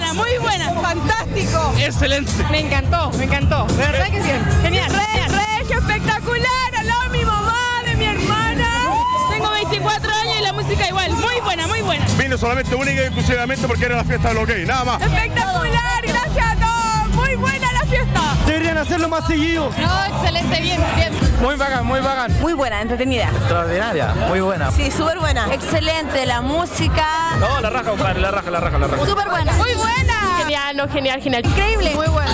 muy buena. Fantástico. Excelente. Me encantó. De verdad que sí. Genial. Regio, espectacular. Al lado de mi mamá, de mi hermana. Tengo 24 años y la música igual. Muy buena, muy buena. Vine solamente única y exclusivamente porque era la fiesta de los gays, nada más. Espectacular, gracias a todos. Muy buena la fiesta. Deberían hacerlo más seguido. No, excelente, bien. Muy bacán, muy bacán. Muy buena, entretenida. Extraordinaria, muy buena. Sí, súper buena. Excelente, la música. No, la raja, compadre, la raja. Súper buena. Muy buena. Genial, no, genial. Increíble. Muy buena.